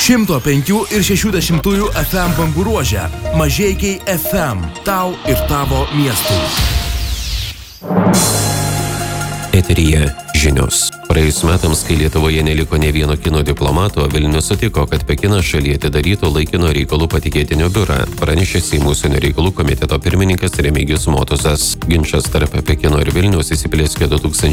105 ir 60 FM bangų ruože. Mažeikiai FM. Tau ir tavo miestui. Eteryje žinios. Praėjus metams, kai Lietuvoje neliko ne vieno kino diplomato, Vilnius sutiko, kad Pekinas šalyje atidarytų laikino reikalų patikėtinio biurą, pranešė Seimo užsienio reikalų komiteto pirmininkas Remigijus Motuzas. Ginčas tarp Pekino ir Vilniaus įsiplieskė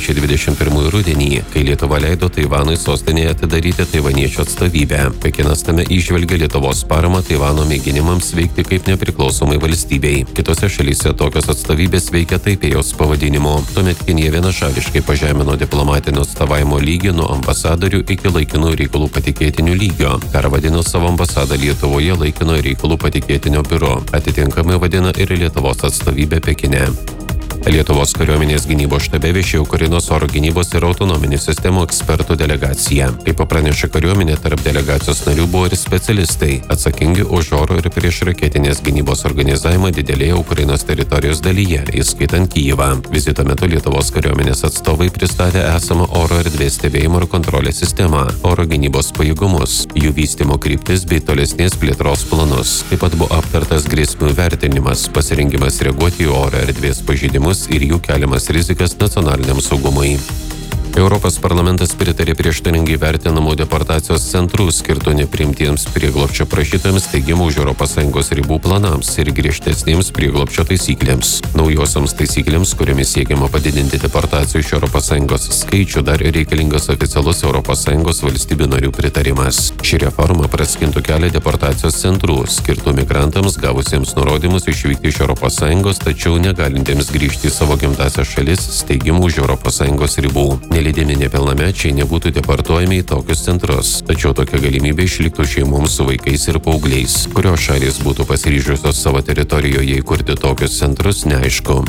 2021 rudenį, kai Lietuva leido Taivanui sostinėje atidaryti taivaniečių atstovybę. Pekinas tame įžvelgė Lietuvos paramą Taivano mėginimams veikti kaip nepriklausomai valstybei. Kitose šalyse tokios atstovybės veikia Taipėjaus pavadinimu. Tuomet Kinija vienašališkai pažemino diplomatinio atstovavimo lygį nuo ambasadorių iki laikinų reikalų patikėtinių lygio. Pervadino savo ambasadą Lietuvoje laikino reikalų patikėtinio biuro. Atitinkamai vadina ir Lietuvos atstovybę Pekine. Lietuvos kariuomenės gynybos štabe viešėjo Ukrainos oro gynybos ir autonominių sistemų ekspertų delegacija. Kaip praneša kariuomenė, tarp delegacijos narių buvo ir specialistai, atsakingi už oro ir priešraketinės gynybos organizavimą didelėje Ukrainos teritorijos dalyje, įskaitant Kijevą. Vizito metu Lietuvos kariuomenės atstovai pristatė esamą oro erdvės stebėjimo ir kontrolės sistemą, oro gynybos pajėgumus, jų vystymo kryptis bei tolesnės plėtros planus. Taip pat buvo aptartas grėsmių vertinimas, pasirengimas reaguoti į oro erdvės pažeidimus ir jų keliamas rizikas nacionaliniam saugumui. Europos parlamentas pritarė prieštaringai vertinamų deportacijos centrų skirtų nepriimtiems prieglobsčio prašytojams steigimo už ES ribų planams ir griežtesnėms prieglobsčio taisyklėms. Naujosioms taisyklėms, kuriomis siekiama padidinti deportacijų iš ES skaičių, dar reikalingas oficialus ES valstybių narių pritarimas. Ši reforma praskintų kelią deportacijos centrų, skirtų migrantams gavusiems nurodymus išvykti iš ES, tačiau negalintiems grįžti į savo gimtąsias šalis steigimų už ES ribų. Nelydimi nepilnamečiai nebūtų deportuojami į tokius centrus, tačiau tokia galimybė išliktų šeimoms su vaikais ir paaugliais. Kurios šalys būtų pasiryžusios savo teritorijoje įkurti tokius centrus, neaišku.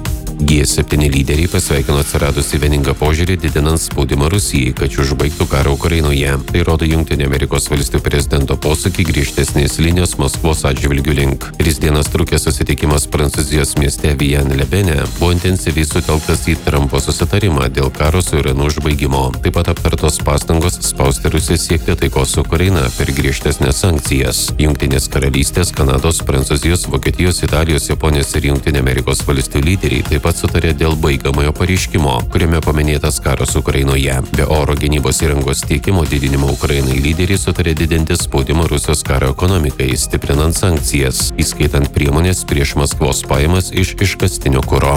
G7 lyderiai pasveikino atsiradusi vieningą požiūrį didinant spaudimą Rusijai, kad užbaigtų karą Ukrainoje. Tai rodo Jungtinių Amerikos valstijų prezidento posūkį griežtesnės linijos Maskvos atžvilgių link. 3 dienas trukęs susitikimas Prancūzijos mieste Vienne-le-Bene buvo intensyviai sutelktas į Trumpo susitarimą dėl karo su Iranu užbaigimo. Taip pat aptartos pastangos spausti Rusiją siekti taikos su Ukraina per griežtesnės sankcijas. Jungtinės karalystės, Kanados, Prancūzijos, Vokietijos, Italijos, Japonijos ir Jungtinių Amerikos valstijų lyderiai taip pat sutarė dėl baigiamojo pareiškimo, kuriame paminėtas karas Ukrainoje. Be oro gynybos įrangos tiekimo didinimo Ukrainai lyderiai sutarė didinti spaudimą Rusijos karo ekonomikai, stiprinant sankcijas, įskaitant priemonės prieš Maskvos pajamas iš iškastinio kuro.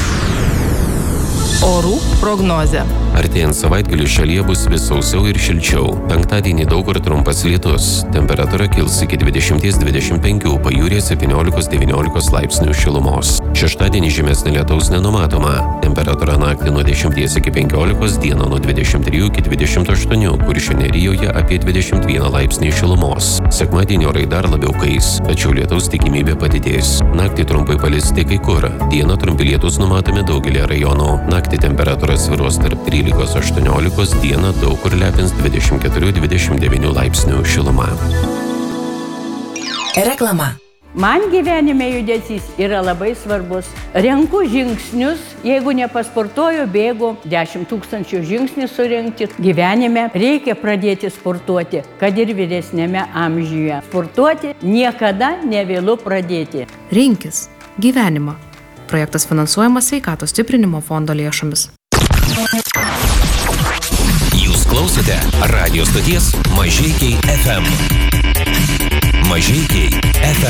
Orų prognozė. Artėjant savaitgaliui šalyje bus vis sausiau ir šilčiau. Penktadienį daug kur trumpas lietus. Temperatūra kils iki 20-25, pajūryje 17-19 laipsnių šilumos. Šeštadienį žymesnė lietaus nenumatoma. Temperatūra naktį nuo 10 iki 15, dieną nuo 23 iki 28, Kuršių nerijoje apie 21 laipsnį šilumos. Sekmadienį orai dar labiau kais, tačiau lietaus tikimybė padidės. Naktį trumpai palis tik kai kur. Dieną trumpi lietus numatomi daugelį rajonų. Naktį temperatūra svyruos tarp 13-18, dieną daug kur lepins 24-29 laipsnių šiluma. Reklama. Man gyvenime judesys yra labai svarbus. Renku žingsnius, jeigu nepasportuoju, bėgu 10 000 žingsnių surinkti. Gyvenime reikia pradėti sportuoti, kad ir vyresnėme amžiuje. Sportuoti niekada nevėlu pradėti. Rinkis gyvenimą. Projektas finansuojamas Sveikatos stiprinimo fondo lėšomis. Jūs klausote radijo stoties Mažeikiai FM. Mažeikiai